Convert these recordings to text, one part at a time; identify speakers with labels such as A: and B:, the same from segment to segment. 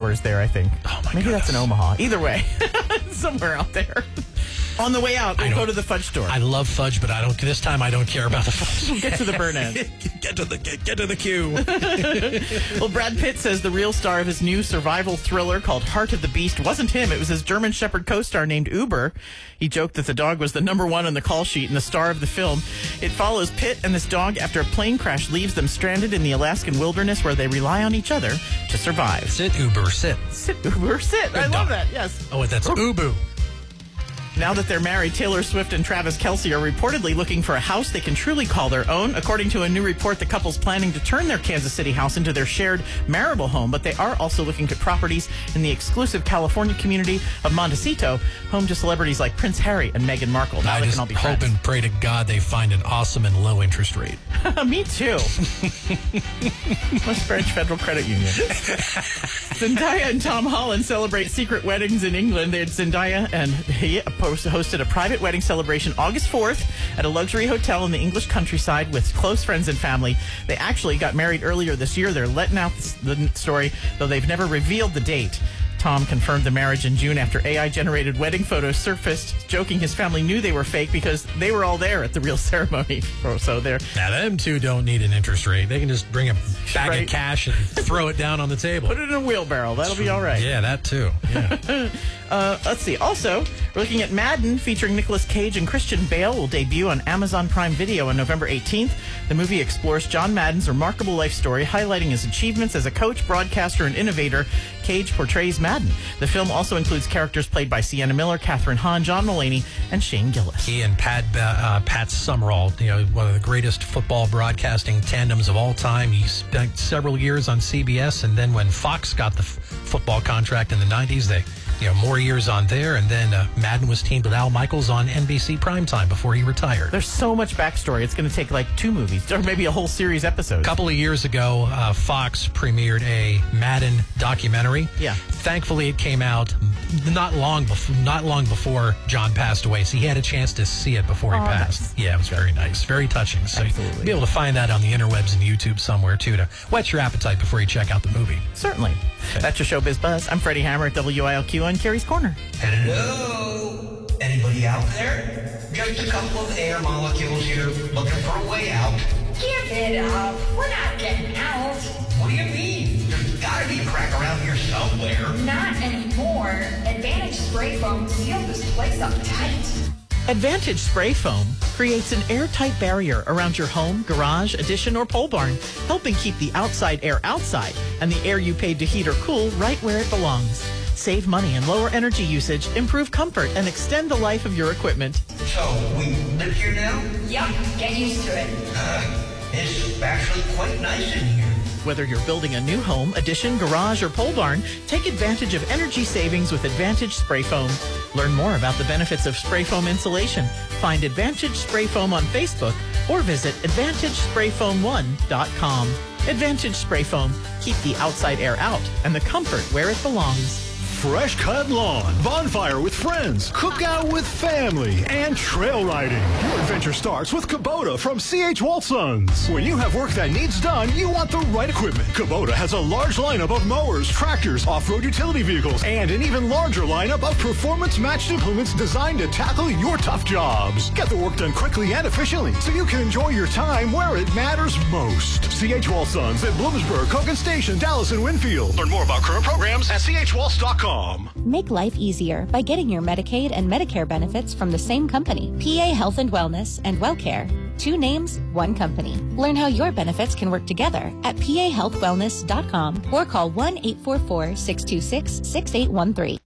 A: Towers there, I think.
B: Oh, my
A: Maybe
B: goodness.
A: that's in Omaha. Either way, somewhere out there. On the way out, we'll go to the fudge store.
B: I love fudge, but this time I don't care about the fudge.
A: We'll get to the burn end.
B: Get to the queue.
A: Well, Brad Pitt says the real star of his new survival thriller called Heart of the Beast wasn't him. It was his German Shepherd co-star named Uber. He joked that the dog was the number one on the call sheet and the star of the film. It follows Pitt and this dog after a plane crash leaves them stranded in the Alaskan wilderness where they rely on each other to survive.
B: Sit, Uber, sit.
A: Sit, Uber, sit. I love that, yes.
B: Oh, that's Ubu.
A: Now that they're married, Taylor Swift and Travis Kelce are reportedly looking for a house they can truly call their own. According to a new report, the couple's planning to turn their Kansas City house into their shared marital home, but they are also looking at properties in the exclusive California community of Montecito, home to celebrities like Prince Harry and Meghan Markle. Now
B: I
A: they
B: just
A: can all be
B: hope
A: friends.
B: and pray to God they find an awesome and low interest rate.
A: Me too. West Branch Federal Credit Union. Zendaya and Tom Holland celebrate secret weddings in England. Zendaya and he hosted a private wedding celebration August 4th at a luxury hotel in the English countryside with close friends and family. They actually got married earlier this year. They're letting out the story, though they've never revealed the date. Tom confirmed the marriage in June after AI-generated wedding photos surfaced, joking his family knew they were fake because they were all there at the real ceremony. So they're...
B: Now, them two don't need an interest rate. They can just bring a bag of cash and throw it down on the table.
A: Put it in a wheelbarrow. That'll be all right.
B: Yeah, that too. Yeah.
A: Let's see. Also, we're looking at Madden, featuring Nicolas Cage and Christian Bale, will debut on Amazon Prime Video on November 18th. The movie explores John Madden's remarkable life story, highlighting his achievements as a coach, broadcaster, and innovator. Cage portrays Madden. The film also includes characters played by Sienna Miller, Catherine Hahn, John Mulaney, and Shane Gillis.
B: He and Pat Summerall, one of the greatest football broadcasting tandems of all time. He spent several years on CBS, and then when Fox got the football contract in the 90s, they more years on there, and then Madden was teamed with Al Michaels on NBC Primetime before he retired.
A: There's so much backstory. It's going to take like 2 movies, or maybe a whole series episode.
B: A couple of years ago, Fox premiered a Madden documentary.
A: Yeah.
B: Thankfully, it came out not long before John passed away, so he had a chance to see it before he passed. Nice. Yeah, it was very nice, very touching. So
A: Absolutely.
B: you'll be able to find that on the interwebs and YouTube somewhere too, to whet your appetite before you check out the movie.
A: Certainly. Okay. That's your Showbiz Buzz. I'm Freddie Hammer at WILQ on Carrie's Corner.
C: Hello? Anybody out there? Just a couple of air molecules here looking for a way out.
D: Give it up. We're not getting out.
C: What do you mean? There's gotta be a crack around here somewhere.
D: Not anymore. Advantage Spray Foam sealed this place up tight.
A: Advantage Spray Foam creates an airtight barrier around your home, garage, addition, or pole barn, helping keep the outside air outside and the air you paid to heat or cool right where it belongs. Save money and lower energy usage, improve comfort, and extend the life of your equipment.
C: So, we live here now?
D: Yup, get used to it.
C: It's actually quite nice in here.
A: Whether you're building a new home, addition, garage, or pole barn, take advantage of energy savings with Advantage Spray Foam. Learn more about the benefits of spray foam insulation. Find Advantage Spray Foam on Facebook or visit AdvantageSprayFoam1.com. Advantage Spray Foam. Keep the outside air out and the comfort where it belongs.
E: Fresh cut lawn, bonfire with friends, cookout with family, and trail riding. Your adventure starts with Kubota from C.H. Waltons. When you have work that needs done, you want the right equipment. Kubota has a large lineup of mowers, tractors, off-road utility vehicles, and an even larger lineup of performance-matched implements designed to tackle your tough jobs. Get the work done quickly and efficiently so you can enjoy your time where it matters most. C.H. Waltons at Bloomsburg, Cogan Station, Dallas, and Winfield. Learn more about current programs at chwaltz.com.
F: Make life easier by getting your Medicaid and Medicare benefits from the same company. PA Health and Wellness and WellCare. 2 names, 1 company. Learn how your benefits can work together at pahealthwellness.com or call 1-844-626-6813.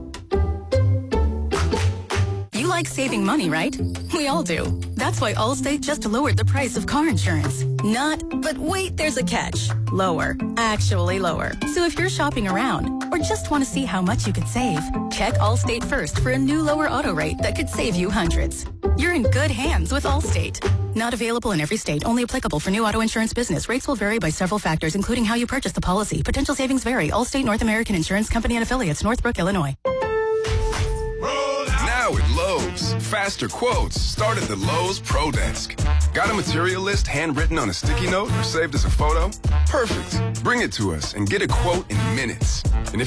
G: You like saving money, right? We all do. That's why Allstate just lowered the price of car insurance. But wait, there's a catch. Lower. Actually lower. So if you're shopping around or just want to see how much you could save, check Allstate first for a new lower auto rate that could save you hundreds. You're in good hands with Allstate. Not available in every state. Only applicable for new auto insurance business. Rates will vary by several factors, including how you purchase the policy. Potential savings vary. Allstate North American Insurance Company and Affiliates, Northbrook, Illinois.
H: Now at Lowe's. Faster quotes start at the Lowe's Pro Desk. Got a material list handwritten on a sticky note or saved as a photo? Perfect. Bring it to us and get a quote in minutes. And if